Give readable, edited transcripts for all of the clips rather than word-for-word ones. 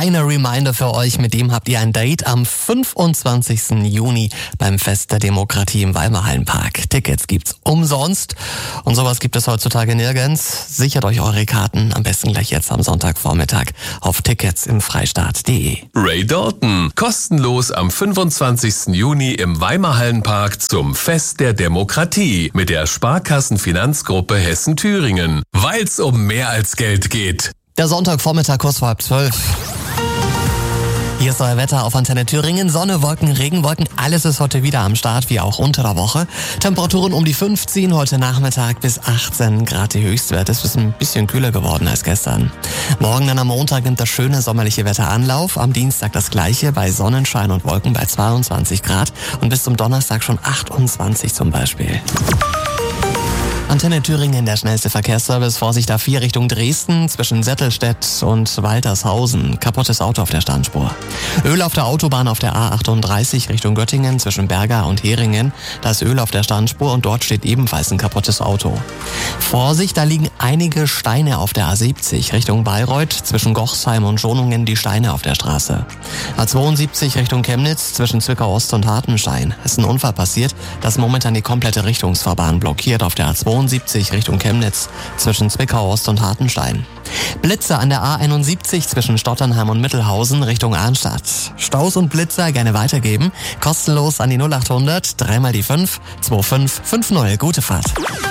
kleiner Reminder für euch, mit dem habt ihr ein Date am 25. Juni beim Fest der Demokratie im Weimar Hallenpark. Tickets gibt's umsonst und sowas gibt es heutzutage nirgends. Sichert euch eure Karten am besten gleich jetzt am Sonntagvormittag auf ticketsimfreistaat.de. Ray Dalton, kostenlos am 25. Juni im Weimar Hallenpark zum Fest der Demokratie mit der Sparkassenfinanzgruppe Hessen-Thüringen, weil's um mehr als Geld geht. Der Sonntagvormittag kurz vor 11:30. Hier ist euer Wetter auf Antenne Thüringen. Sonne, Wolken, Regenwolken, alles ist heute wieder am Start, wie auch unter der Woche. Temperaturen um die 15, heute Nachmittag bis 18 Grad die Höchstwerte. Es ist ein bisschen kühler geworden als gestern. Morgen dann am Montag nimmt das schöne sommerliche Wetter Anlauf. Am Dienstag das gleiche bei Sonnenschein und Wolken bei 22 Grad und bis zum Donnerstag schon 28 zum Beispiel. Antenne Thüringen, der schnellste Verkehrsservice. Vorsicht A4 Richtung Dresden zwischen Settelstedt und Waltershausen. Kaputtes Auto auf der Standspur. Öl auf der Autobahn auf der A38 Richtung Göttingen zwischen Berga und Heringen. Da ist Öl auf der Standspur und dort steht ebenfalls ein kaputtes Auto. Vorsicht, da liegen einige Steine auf der A70 Richtung Bayreuth zwischen Gochsheim und Schonungen, die Steine auf der Straße. A72 Richtung Chemnitz zwischen Zwickau Ost und Hartenstein. Es ist ein Unfall passiert, das momentan die komplette Richtungsfahrbahn blockiert auf der A72 Richtung Chemnitz zwischen Zwickau Ost und Hartenstein. Blitze an der A71 zwischen Stotternheim und Mittelhausen Richtung Arnstadt. Staus und Blitzer gerne weitergeben. Kostenlos an die 0800 3 mal die 5 2550. Gute Fahrt.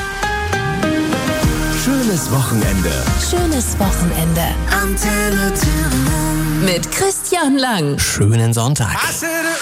Schönes Wochenende. Schönes Wochenende. Antenne Thüringen. Mit Christian Lang. Schönen Sonntag.